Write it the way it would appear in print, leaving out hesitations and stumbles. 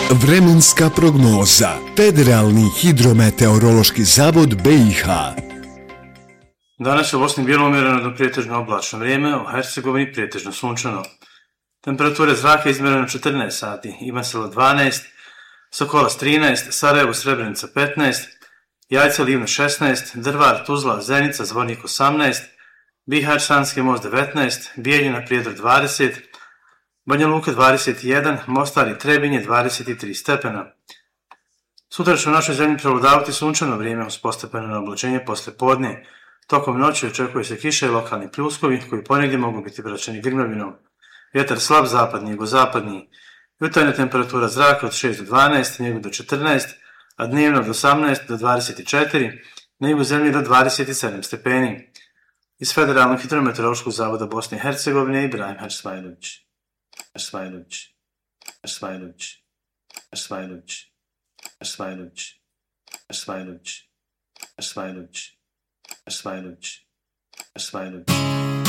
Vremenska prognoza. Federalni hidrometeorološki zavod BiH. Danas je u Bosni bilo umjereno do prijetežno oblačno vrijeme, u Hercegovini prijetežno sunčano. Temperature zraka izmjereno 14 sati, Imansela 12, Sokolac 13, Sarajevo, Srebrenica 15, Jajce, Livno 16, Drvar, Tuzla, Zenica, Zvornik 18, Bihać, Sanski most 19, Bijeljina, Prijedor 20, Banja Luka 21, Mostar i Trebinje 23 stepena. Sutra će u našoj zemlji prevladavati sunčano vrijeme uz postepeno oblačenje poslije podne. Tokom noći očekuje se kiša i lokalni pljuskovi koji ponegdje mogu biti praćeni grmljavinom. Vjetar slab zapadni, jugozapadni. Jutarnja temperatura zraka od 6 do 12, snijegu do 14, a dnevno od 18 do 24, na jugu zemlje do 27 stepeni. Iz Federalnog hidrometeorološkog zavoda Bosne i Hercegovine Ibrahim Hačsmajlović. Hačsmajlović. Hačsmajlović. Hačsmajlović. Hačsmajlović. Hačsmajlović. Hačsmajlović. Hačsmajlović. Hačsmajlović.